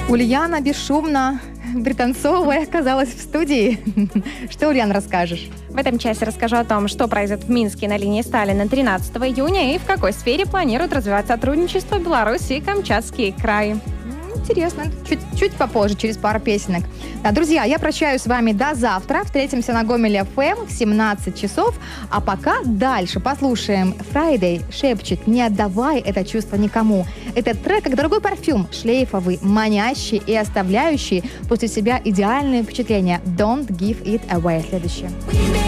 Ульяна бесшумно, пританцовывая, оказалась в студии. Что, Ульяна, расскажешь? В этом часе расскажу о том, что произойдет в Минске на линии Сталина 13 июня и в какой сфере планируют развивать сотрудничество Беларусь и Камчатский край. Интересно. Чуть попозже, через пару песенок. Да, друзья, я прощаюсь с вами до завтра. Встретимся на Гомель ФМ в 17 часов. А пока дальше послушаем Friday шепчет «Не отдавай это чувство никому». Это трек как дорогой парфюм, шлейфовый, манящий и оставляющий после себя идеальные впечатления. Don't give it away. Следующее.